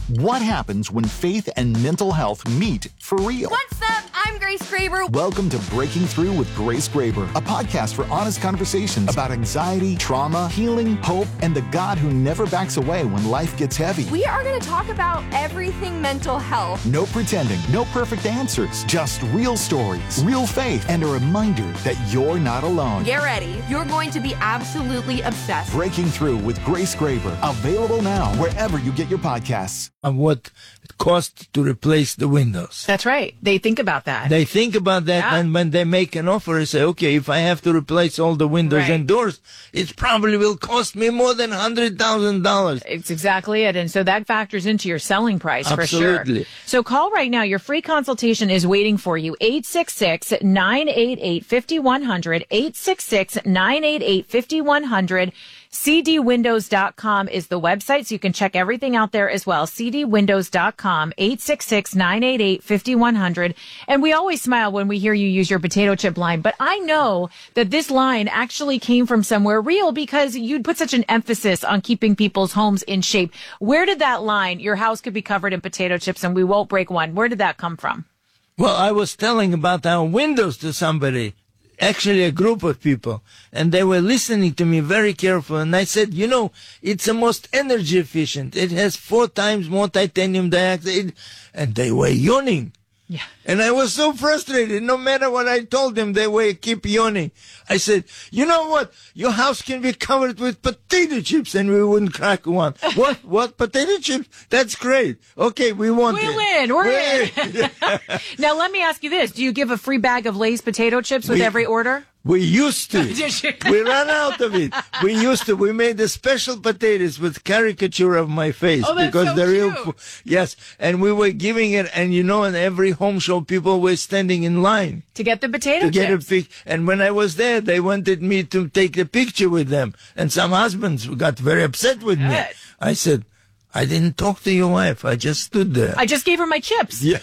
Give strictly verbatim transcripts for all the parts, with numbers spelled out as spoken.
What happens when faith and mental health meet for real? What's up? I'm Grace Graber. Welcome to Breaking Through with Grace Graber, a podcast for honest conversations about anxiety, trauma, healing, hope, and the God who never backs away when life gets heavy. We are going to talk about everything mental health. No pretending, no perfect answers, just real stories, real faith, and a reminder that you're not alone. Get ready. You're going to be absolutely obsessed. Breaking Through with Grace Graber, available now wherever you get your podcasts. Of what it costs to replace the windows. That's right. They think about that. They think about that, Yeah. and when they make an offer, they say, okay, if I have to replace all the windows Right. and doors, it probably will cost me more than one hundred thousand dollars. It's exactly it. And so that factors into your selling price for Absolutely. sure. So call right now. Your free consultation is waiting for you. eight six six, nine eight eight, five one zero zero. eight six six, nine eight eight, five one zero zero. C D windows dot com is the website, so you can check everything out there as well. C D windows dot com, eight six six, nine eight eight, five one zero zero. And we always smile when we hear you use your potato chip line, but I know that this line actually came from somewhere real because you'd put such an emphasis on keeping people's homes in shape. Where did that line, your house could be covered in potato chips and we won't break one, where did that come from? Well, I was telling about our windows to somebody, actually a group of people, and they were listening to me very careful. And I said, you know, it's the most energy efficient. It has four times more titanium dioxide, and they were yawning. Yeah. And I was so frustrated. No matter what I told them, they were keep yawning. I said, you know what? Your house can be covered with potato chips and we wouldn't crack one. What? What? Potato chips? That's great. Okay, we want We it. win. We're We're in. Now, let me ask you this. Do you give a free bag of Lay's potato chips with We- every order? We used to. Did you? We ran out of it. We used to. We made the special potatoes with caricature of my face Oh, that's because so the real, cute. fu- yes. And we were giving it, and you know, in every home show, people were standing in line To get the potato to get a chips. pic. And when I was there, they wanted me to take a picture with them. And some husbands got very upset with me. Good. I said, I didn't talk to your wife. I just stood there. I just gave her my chips. Yeah.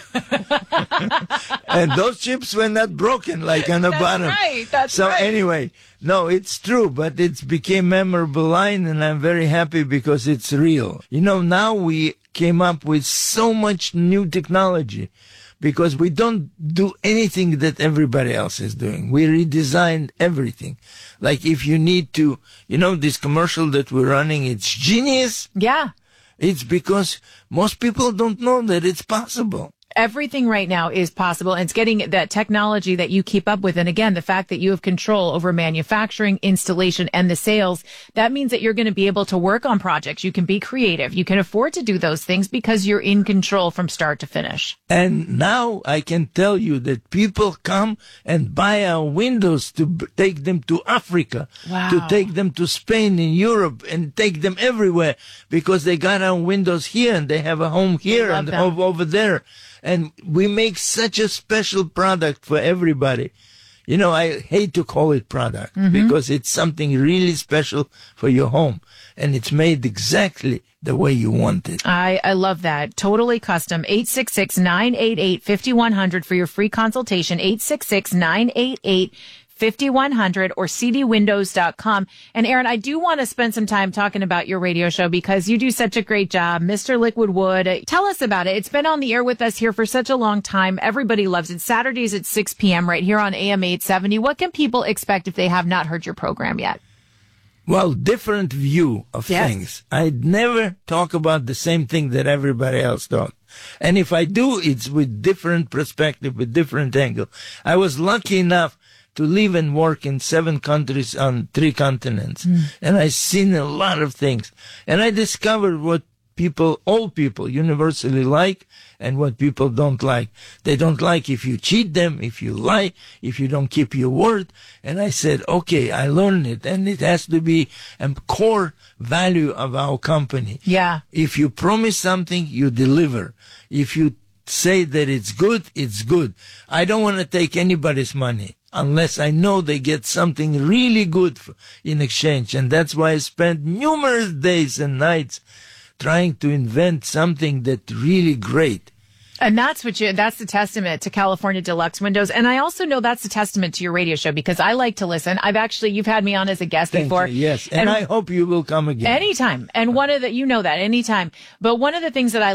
And those chips were not broken like on the That's bottom. right, that's so right. anyway, no, it's true, but it's became memorable line and I'm very happy because it's real. You know, now we came up with so much new technology because we don't do anything that everybody else is doing. We redesigned everything. Like if you need to, you know, this commercial that we're running, it's genius. Yeah. It's because most people don't know that it's possible. Everything right now is possible, and it's getting that technology that you keep up with. And again, the fact that you have control over manufacturing, installation, and the sales, that means that you're going to be able to work on projects. You can be creative. You can afford to do those things because you're in control from start to finish. And now I can tell you that people come and buy our windows to b- take them to Africa, Wow. to take them to Spain and Europe and take them everywhere because they got our windows here and they have a home here love and them. over, over there. And we make such a special product for everybody. You know, I hate to call it product because it's something really special for your home. And it's made exactly the way you want it. I, I love that. Totally custom. eight six six, nine eight eight, five one zero zero for your free consultation. eight six six, nine eight eight, five one zero zero or C D windows dot com. And Aaron, I do want to spend some time talking about your radio show because you do such a great job. Mister Liquid Wood, tell us about it. It's been on the air with us here for such a long time. Everybody loves it. Saturdays at six p.m. right here on A M eight seventy. What can people expect if they have not heard your program yet? Well, different view of Yes. things. I'd never talk about the same thing that everybody else thought. And if I do, it's with different perspective, with different angle. I was lucky enough to live and work in seven countries on three continents. And I seen a lot of things. And I discovered what people, all people universally like and what people don't like. They don't like if you cheat them, if you lie, if you don't keep your word. And I said, okay, I learned it. And it has to be a core value of our company. Yeah. If you promise something, you deliver. If you say that it's good, it's good. I don't want to take anybody's money unless I know they get something really good for, in exchange. And that's why I spent numerous days and nights trying to invent something that's really great. And that's what you, that's the testament to California Deluxe Windows. And I also know that's a testament to your radio show because I like to listen. I've actually, you've had me on as a guest Thank before. you, yes. And, and I hope you will come again. Anytime. And one of the, you know that, anytime. But one of the things that I